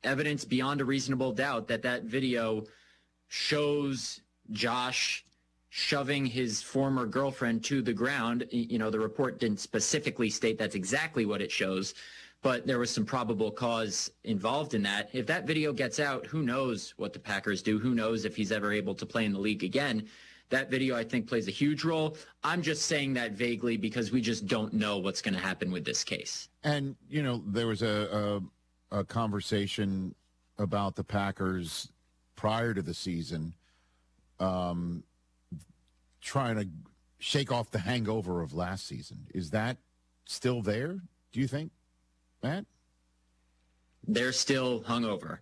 evidence beyond a reasonable doubt that that video shows Josh shoving his former girlfriend to the ground. You know, the report didn't specifically state that's exactly what it shows, but there was some probable cause involved in that. If that video gets out, who knows what the Packers do? Who knows if he's ever able to play in the league again? That video, I think, plays a huge role. I'm just saying that vaguely because we just don't know what's going to happen with this case. And, you know, there was a conversation about the Packers prior to the season trying to shake off the hangover of last season. Is that still there, do you think, Matt? They're still hungover.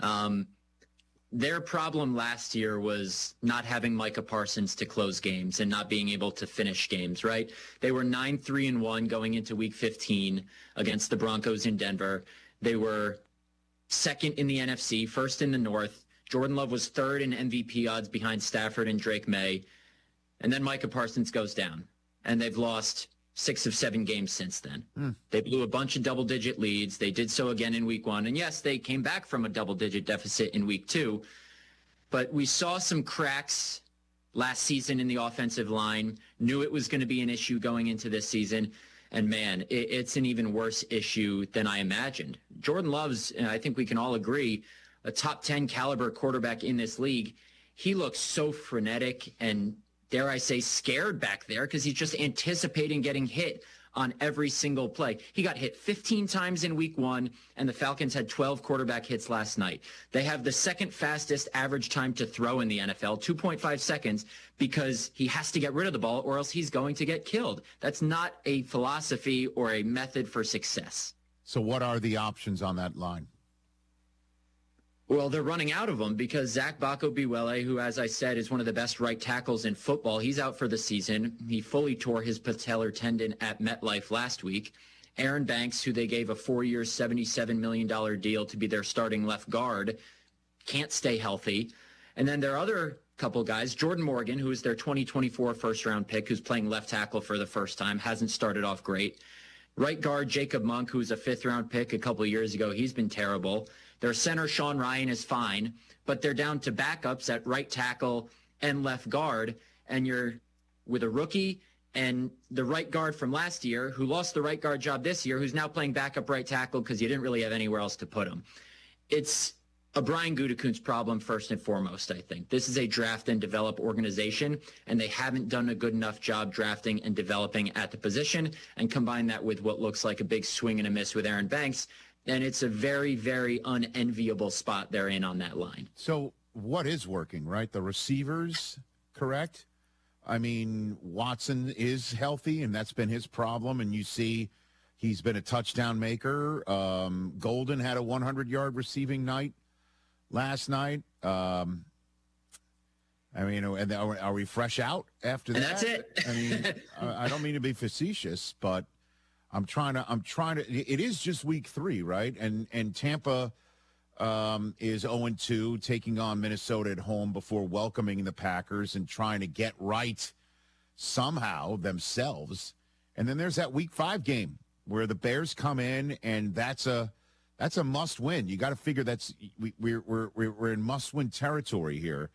Their problem last year was not having Micah Parsons to close games and not being able to finish games, right? They were 9-3-1 going into Week 15 against the Broncos in Denver. They were second in the NFC, first in the North. Jordan Love was third in MVP odds behind Stafford and Drake May. And then Micah Parsons goes down, and they've lost 6 of 7 games since then. They blew a bunch of double-digit leads. They did so again in Week 1. And yes, they came back from a double-digit deficit in Week 2. But we saw some cracks last season in the offensive line, knew it was going to be an issue going into this season. And, man, it's an even worse issue than I imagined. Jordan Love's, and I think we can all agree, a top 10 caliber quarterback in this league. He looks so frenetic and, dare I say, scared back there because he's just anticipating getting hit on every single play. He got hit 15 times in Week 1, and the Falcons had 12 quarterback hits last night. They have the second fastest average time to throw in the NFL, 2.5 seconds, because he has to get rid of the ball or else he's going to get killed. That's not a philosophy or a method for success. So what are the options on that line? Well, they're running out of them because Zach Bako-Biwele, who, as I said, is one of the best right tackles in football, he's out for the season. He fully tore his patellar tendon at MetLife last week. Aaron Banks, who they gave a 4-year, $77 million deal to be their starting left guard, can't stay healthy. And then their other couple guys, Jordan Morgan, who is their 2024 first-round pick, who's playing left tackle for the first time, hasn't started off great. Right guard Jacob Monk, who was a fifth-round pick a couple of years ago, he's been terrible. Their center, Sean Ryan, is fine, but they're down to backups at right tackle and left guard, and you're with a rookie and the right guard from last year who lost the right guard job this year, who's now playing backup right tackle because you didn't really have anywhere else to put him. It's a Brian Gutekunst problem first and foremost, I think. This is a draft and develop organization, and they haven't done a good enough job drafting and developing at the position, and combine that with what looks like a big swing and a miss with Aaron Banks, and it's a very, very unenviable spot they're in on that line. So what is working, right? The receivers, correct? I mean, Watson is healthy, and that's been his problem, and you see he's been a touchdown maker. Golden had a 100-yard receiving night last night. I mean, and are we fresh out after that? And that's it. I mean, I don't mean to be facetious, but I'm trying to. It is just Week 3, right? And Tampa is 0-2, taking on Minnesota at home before welcoming the Packers and trying to get right somehow themselves. And then there's that Week 5 game where the Bears come in, and that's a must win. You got to figure we're in must win territory here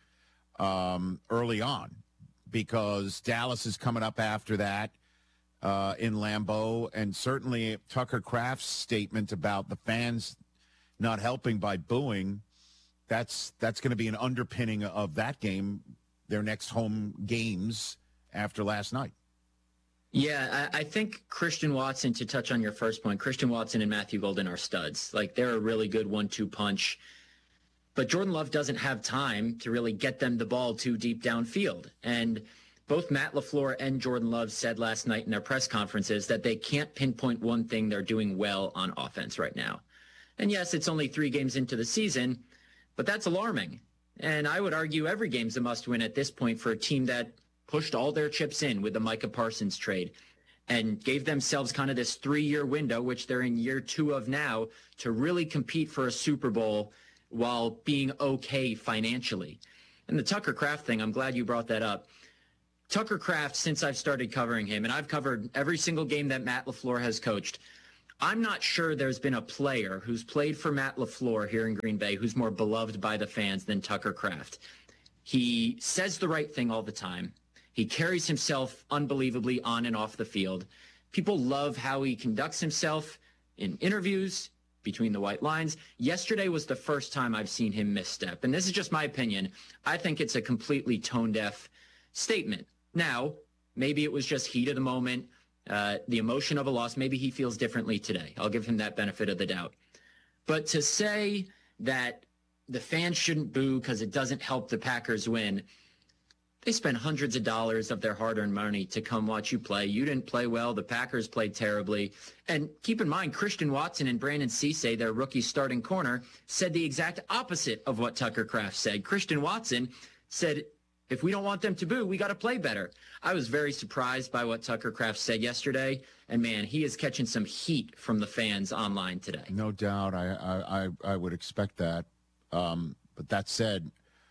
early on, because Dallas is coming up after that. In Lambeau, and certainly Tucker Kraft's statement about the fans not helping by booing, that's going to be an underpinning of that game, their next home games after last night. Yeah, I think Christian Watson, to touch on your first point, Christian Watson and Matthew Golden are studs. Like, they're a really good 1-2 punch. But Jordan Love doesn't have time to really get them the ball too deep downfield. And both Matt LaFleur and Jordan Love said last night in their press conferences that they can't pinpoint one thing they're doing well on offense right now. And yes, it's only 3 games into the season, but that's alarming. And I would argue every game's a must-win at this point for a team that pushed all their chips in with the Micah Parsons trade and gave themselves kind of this 3-year window, which they're in year 2 of now, to really compete for a Super Bowl while being okay financially. And the Tucker Kraft thing, I'm glad you brought that up. Tucker Kraft, since I've started covering him, and I've covered every single game that Matt LaFleur has coached, I'm not sure there's been a player who's played for Matt LaFleur here in Green Bay who's more beloved by the fans than Tucker Kraft. He says the right thing all the time. He carries himself unbelievably on and off the field. People love how he conducts himself in interviews, between the white lines. Yesterday was the first time I've seen him misstep. And this is just my opinion. I think it's a completely tone-deaf statement. Now, maybe it was just heat of the moment, the emotion of a loss. Maybe he feels differently today. I'll give him that benefit of the doubt. But to say that the fans shouldn't boo because it doesn't help the Packers win, they spent hundreds of dollars of their hard-earned money to come watch you play. You didn't play well. The Packers played terribly. And keep in mind, Christian Watson and Brandon Cisse, their rookie starting corner, said the exact opposite of what Tucker Kraft said. Christian Watson said, if we don't want them to boo, we got to play better. I was very surprised by what Tucker Kraft said yesterday. And, man, he is catching some heat from the fans online today. No doubt. I would expect that. But that said,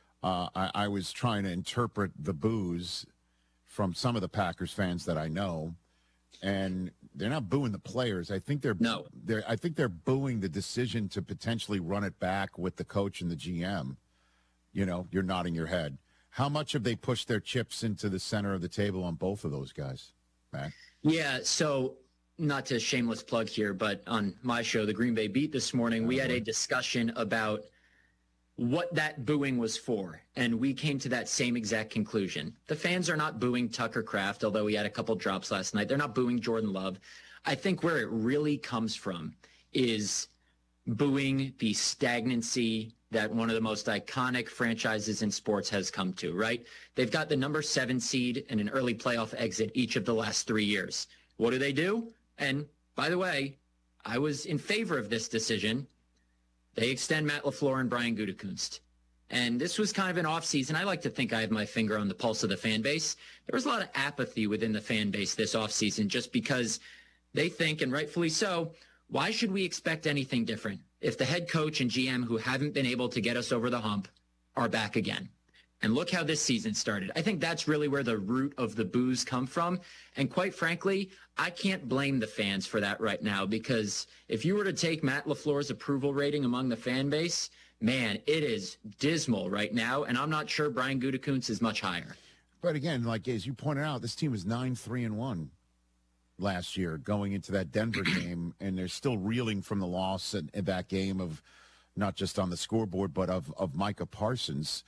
I was trying to interpret the boos from some of the Packers fans that I know, and they're not booing the players. I think they're booing the decision to potentially run it back with the coach and the GM. You know, you're nodding your head. How much have they pushed their chips into the center of the table on both of those guys, Matt? Yeah, so not to shameless plug here, but on my show, The Green Bay Beat, this morning, we had a discussion about what that booing was for, and we came to that same exact conclusion. The fans are not booing Tucker Kraft, although he had a couple drops last night. They're not booing Jordan Love. I think where it really comes from is booing the stagnancy that one of the most iconic franchises in sports has come to, right? They've got the number 7 seed and an early playoff exit each of the last 3 years. What do? And by the way, I was in favor of this decision. They extend Matt LaFleur and Brian Gutekunst. And this was kind of an offseason. I like to think I have my finger on the pulse of the fan base. There was a lot of apathy within the fan base this offseason just because they think, and rightfully so, why should we expect anything different if the head coach and GM who haven't been able to get us over the hump are back again? And look how this season started. I think that's really where the root of the boos come from. And quite frankly, I can't blame the fans for that right now, because if you were to take Matt LaFleur's approval rating among the fan base, man, it is dismal right now. And I'm not sure Brian Gutekunst is much higher. But again, like as you pointed out, this team was 9-3-1 last year going into that Denver game, and they're still reeling from the loss in that game of not just on the scoreboard, but of Micah Parsons.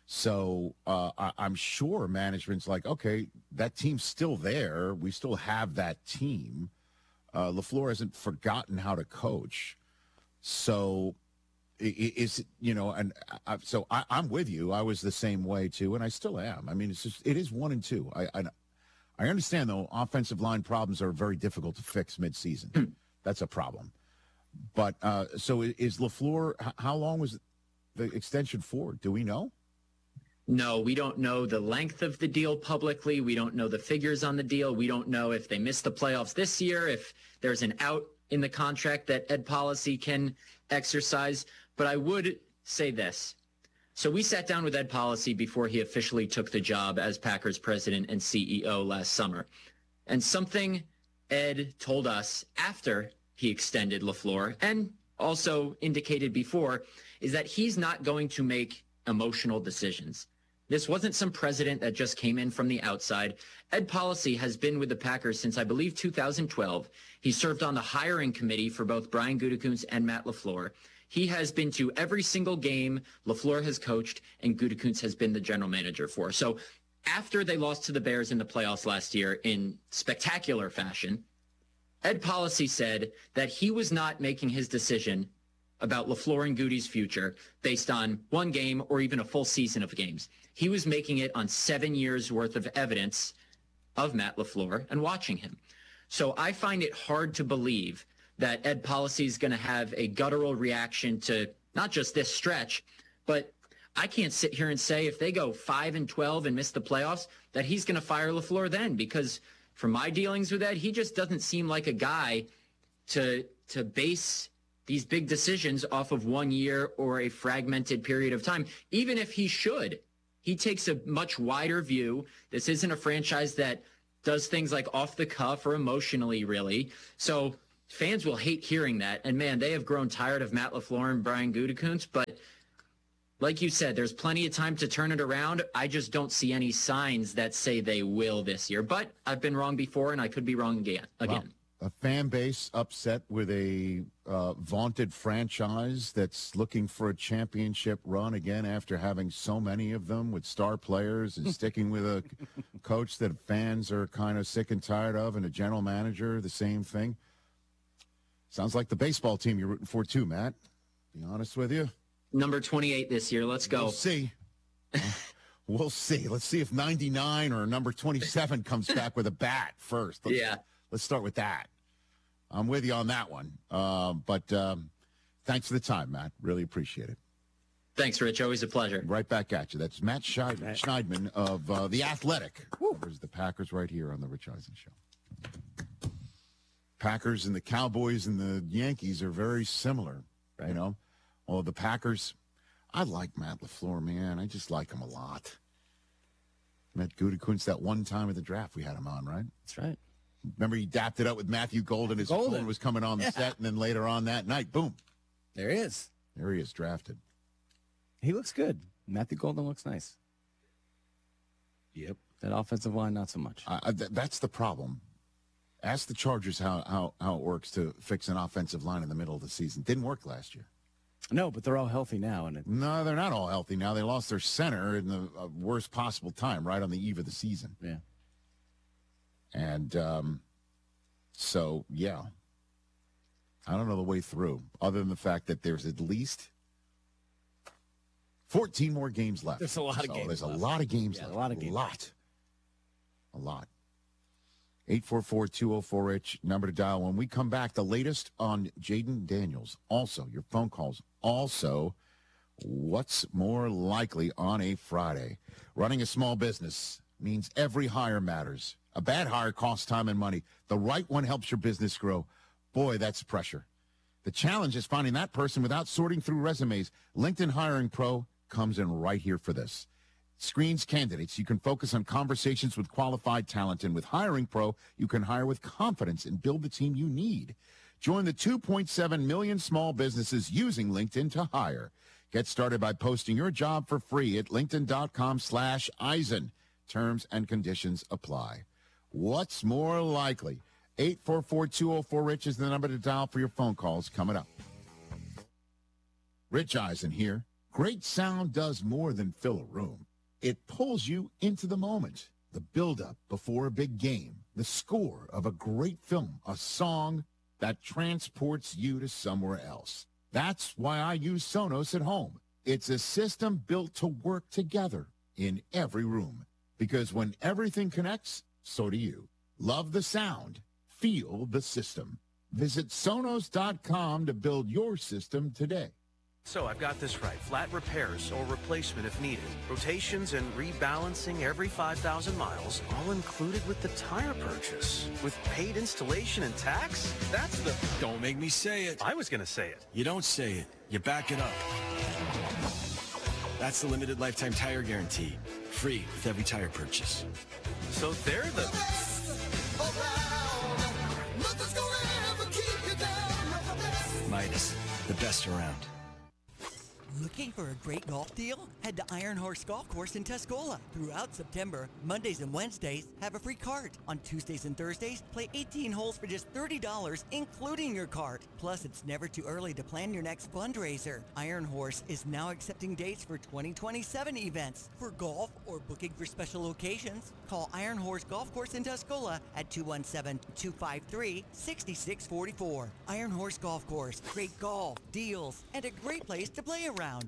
So I'm sure management's like, okay, that team's still there. We still have that team. LaFleur hasn't forgotten how to coach. So I'm with you. I was the same way too, and I still am. I mean, it is 1 and 2. I understand though, offensive line problems are very difficult to fix midseason. That's a problem. But so is LaFleur? How long was the extension for? Do we know? No, we don't know the length of the deal publicly. We don't know the figures on the deal. We don't know if they miss the playoffs this year, if there's an out in the contract that Ed Policy can exercise. But I would say this. So we sat down with Ed Policy before he officially took the job as Packers president and CEO last summer. And something Ed told us after he extended LaFleur and also indicated before is that he's not going to make emotional decisions. This wasn't some president that just came in from the outside. Ed Policy has been with the Packers since, I believe, 2012. He served on the hiring committee for both Brian Gutekunst and Matt LaFleur. He has been to every single game LaFleur has coached and Gutekunst has been the general manager for. So after they lost to the Bears in the playoffs last year in spectacular fashion, Ed Policy said that he was not making his decision about LaFleur and Goody's future based on one game or even a full season of games. He was making it on 7 years worth of evidence of Matt LaFleur and watching him. So I find it hard to believe that Ed Policy is going to have a guttural reaction to not just this stretch, but I can't sit here and say if they go 5-12 and miss the playoffs that he's going to fire LaFleur then, because from my dealings with Ed, he just doesn't seem like a guy to base these big decisions off of 1 year or a fragmented period of time. Even if he should, he takes a much wider view. This isn't a franchise that does things like off the cuff or emotionally, really. So fans will hate hearing that. And man, they have grown tired of Matt LaFleur and Brian Gutekunst. But like you said, there's plenty of time to turn it around. I just don't see any signs that say they will this year. But I've been wrong before, and I could be wrong again. Well, a fan base upset with a vaunted franchise that's looking for a championship run again after having so many of them with star players and sticking with a coach that fans are kind of sick and tired of, and a general manager, the same thing. Sounds like the baseball team you're rooting for too, Matt. Be honest with you. Number 28 this year. Let's go. We'll see. We'll see. Let's see if 99 or number 27 comes back with a bat first. Let's start with that. I'm with you on that one. But thanks for the time, Matt. Really appreciate it. Thanks, Rich. Always a pleasure. Right back at you. That's Matt Schneidman of The Athletic. There's the Packers right here on the Rich Eisen Show. Packers and the Cowboys and the Yankees are very similar, right? You know? Well, the Packers, I like Matt LaFleur, man. I just like him a lot. Met Gutekunst that one time at the draft we had him on, right? That's right. Remember he dapped it up with Matthew Golden. His phone was coming on the set, and then later on that night, boom. There he is. There he is, drafted. He looks good. Matthew Golden looks nice. Yep. That offensive line, not so much. That's the problem. Ask the Chargers how it works to fix an offensive line in the middle of the season. Didn't work last year. No, but they're all healthy now. No, they're not all healthy now. They lost their center in the worst possible time, right on the eve of the season. Yeah. And so, yeah. I don't know the way through, other than the fact that there's at least 14 more games left. There's a lot of games There's left. a lot of games left. A lot of games. A lot. 844-204-RICH, number to dial. When we come back, the latest on Jayden Daniels. Also, your phone calls. Also, what's more likely on a Friday? Running a small business means every hire matters. A bad hire costs time and money. The right one helps your business grow. Boy, that's pressure. The challenge is finding that person without sorting through resumes. LinkedIn Hiring Pro comes in right here for this. Screens candidates. You can focus on conversations with qualified talent. And with Hiring Pro, you can hire with confidence and build the team you need. Join the 2.7 million small businesses using LinkedIn to hire. Get started by posting your job for free at linkedin.com/Eisen. Terms and conditions apply. What's more likely? 844-204-RICH is the number to dial for your phone calls coming up. Rich Eisen here. Great sound does more than fill a room. It pulls you into the moment, the build-up before a big game, the score of a great film, a song that transports you to somewhere else. That's why I use Sonos at home. It's a system built to work together in every room, because when everything connects, so do you. Love the sound. Feel the system. Visit Sonos.com to build your system today. So I've got this right. Flat repairs or replacement if needed. Rotations and rebalancing every 5,000 miles, all included with the tire purchase. With paid installation and tax? That's the... Don't make me say it. I was going to say it. You don't say it. You back it up. That's the limited lifetime tire guarantee. Free with every tire purchase. So they're the... Midas, the best around. Looking for a great golf deal? Head to Iron Horse Golf Course in Tuscola. Throughout September, Mondays and Wednesdays have a free cart. On Tuesdays and Thursdays, play 18 holes for just $30, including your cart. Plus, it's never too early to plan your next fundraiser. Iron Horse is now accepting dates for 2027 events. For golf or booking for special occasions, call Iron Horse Golf Course in Tuscola at 217-253-6644. Iron Horse Golf Course. Great golf, deals, and a great place to play around.